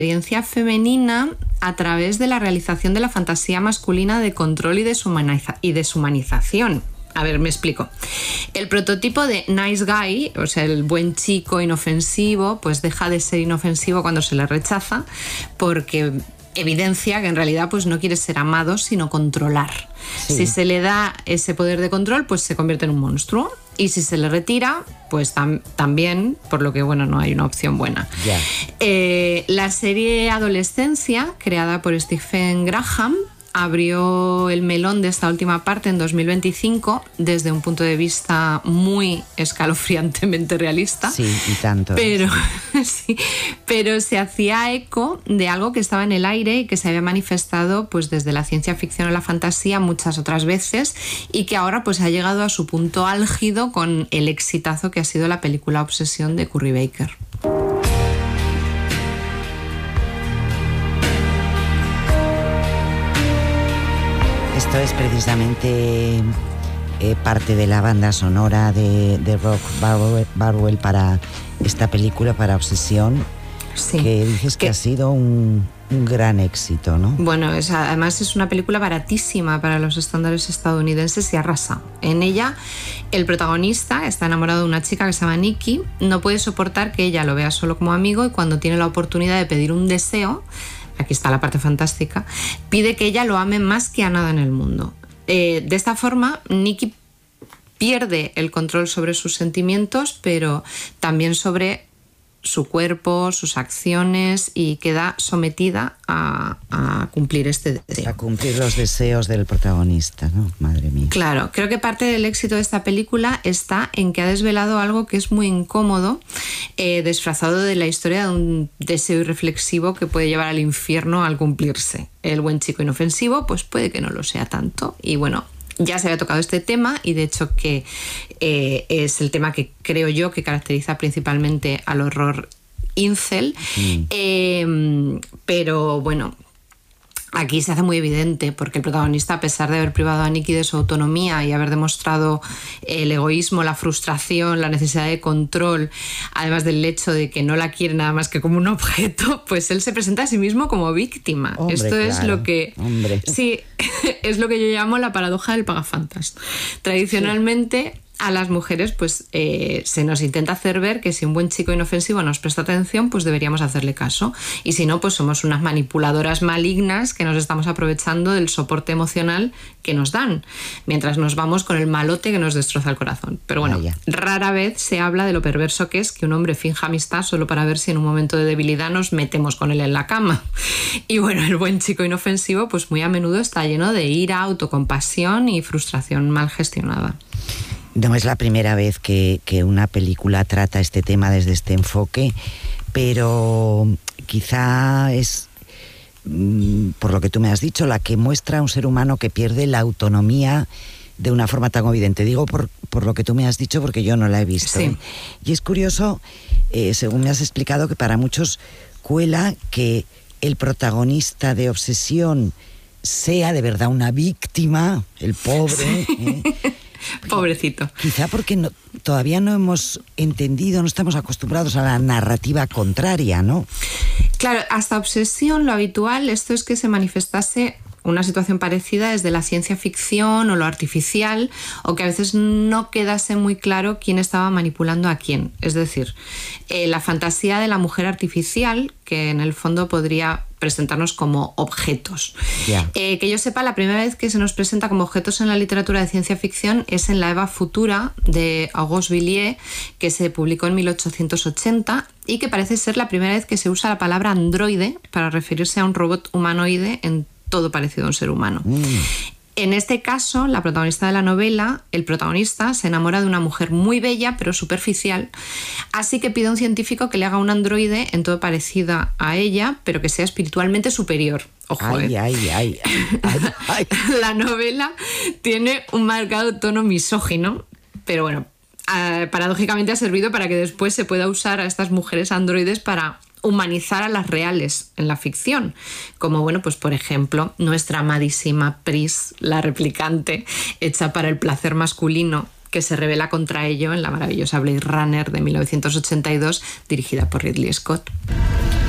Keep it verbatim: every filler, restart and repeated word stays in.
experiencia femenina a través de la realización de la fantasía masculina de control y, deshumaniza- y deshumanización. A ver, me explico. El prototipo de nice guy, o sea, el buen chico inofensivo, pues deja de ser inofensivo cuando se le rechaza, porque evidencia que en realidad pues no quiere ser amado, sino controlar. Sí. Si se le da ese poder de control, pues se convierte en un monstruo. Y si se le retira, pues tam- también, por lo que, bueno, no hay una opción buena. Yeah. Eh, la serie Adolescencia, creada por Stephen Graham, abrió el melón de esta última parte en dos mil veinticinco desde un punto de vista muy escalofriantemente realista. Sí, y tanto. Pero, sí, pero se hacía eco de algo que estaba en el aire y que se había manifestado pues, desde la ciencia ficción a la fantasía muchas otras veces y que ahora pues, ha llegado a su punto álgido con el exitazo que ha sido la película Obsesión de Curry Baker. Esto es precisamente eh, parte de la banda sonora de, de Rock Barwell, Barwell para esta película, para Obsesión, sí, que dices que, que ha sido un, un gran éxito, ¿no? Bueno, es, además es una película baratísima para los estándares estadounidenses y arrasa. En ella, el protagonista está enamorado de una chica que se llama Nikki, no puede soportar que ella lo vea solo como amigo y cuando tiene la oportunidad de pedir un deseo, aquí está la parte fantástica, pide que ella lo ame más que a nada en el mundo. Eh, de esta forma, Nikki pierde el control sobre sus sentimientos, pero también sobre su cuerpo, sus acciones y queda sometida a, a cumplir este deseo. A cumplir los deseos del protagonista, ¿no? Madre mía. Claro, creo que parte del éxito de esta película está en que ha desvelado algo que es muy incómodo, eh, disfrazado de la historia de un deseo irreflexivo que puede llevar al infierno al cumplirse. El buen chico inofensivo, pues puede que no lo sea tanto. Y bueno, ya se había tocado este tema y de hecho que eh, es el tema que creo yo que caracteriza principalmente al horror incel. Mm. Eh, pero bueno, aquí se hace muy evidente porque el protagonista, a pesar de haber privado a Nikki de su autonomía y haber demostrado el egoísmo, la frustración, la necesidad de control, además del hecho de que no la quiere nada más que como un objeto, pues él se presenta a sí mismo como víctima. Hombre, Esto es claro, lo que... hombre. Sí, es lo que yo llamo la paradoja del pagafantas. Tradicionalmente... Sí. A las mujeres pues eh, se nos intenta hacer ver que si un buen chico inofensivo nos presta atención, pues deberíamos hacerle caso. Y si no, pues somos unas manipuladoras malignas que nos estamos aprovechando del soporte emocional que nos dan, mientras nos vamos con el malote que nos destroza el corazón. Pero bueno, Vaya. rara vez se habla de lo perverso que es que un hombre finja amistad solo para ver si en un momento de debilidad nos metemos con él en la cama. Y bueno, el buen chico inofensivo pues muy a menudo está lleno de ira, autocompasión y frustración mal gestionada. No es la primera vez que, que una película trata este tema desde este enfoque, pero quizá es, por lo que tú me has dicho, la que muestra a un ser humano que pierde la autonomía de una forma tan evidente. Digo por, por lo que tú me has dicho porque yo no la he visto. Sí. ¿eh? Y es curioso, eh, según me has explicado, que para muchos cuela que el protagonista de Obsesión sea de verdad una víctima, el pobre... Sí. ¿eh? Pobrecito. Quizá porque no, todavía no hemos entendido, no estamos acostumbrados a la narrativa contraria, ¿no? Claro, hasta Obsesión lo habitual esto es que se manifestase una situación parecida desde la ciencia ficción o lo artificial, o que a veces no quedase muy claro quién estaba manipulando a quién. Es decir, eh, la fantasía de la mujer artificial, que en el fondo podría presentarnos como objetos. Yeah. Eh, que yo sepa, la primera vez que se nos presenta como objetos en la literatura de ciencia ficción es en La Eva Futura de Auguste Villiers, que se publicó en mil ochocientos ochenta y que parece ser la primera vez que se usa la palabra androide para referirse a un robot humanoide en todo parecido a un ser humano. Mm. En este caso, la protagonista de la novela, el protagonista, se enamora de una mujer muy bella pero superficial, así que pide a un científico que le haga un androide en todo parecida a ella, pero que sea espiritualmente superior. Ojo, ay, eh. ay, ay, ay, ay. La novela tiene un marcado tono misógino, pero bueno, eh, paradójicamente ha servido para que después se pueda usar a estas mujeres androides para humanizar a las reales en la ficción, como bueno, pues por ejemplo nuestra amadísima Pris, la replicante hecha para el placer masculino, que se rebela contra ello en la maravillosa Blade Runner de mil novecientos ochenta y dos dirigida por Ridley Scott.